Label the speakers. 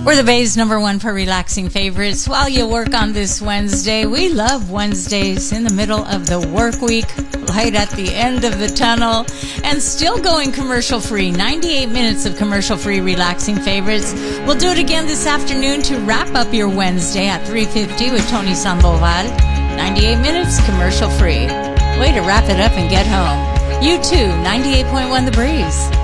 Speaker 1: We're the Bay's #1 for relaxing favorites while you work on this Wednesday. We love Wednesdays in the middle of the work week, light at the end of the tunnel, and still going commercial free. 98 minutes of commercial free relaxing favorites. We'll do it again this afternoon to wrap up your Wednesday at 3:50 with Tony Sandoval. 98 minutes commercial free. Way to wrap it up and get home. You too, 98.1 The Breeze.